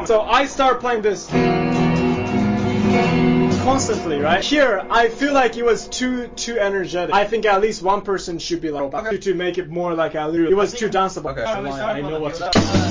moment. So I start playing this constantly, right? Here, I feel like it was too energetic. I think at least one person should be like, to make it more like it was too danceable. Okay. I know what to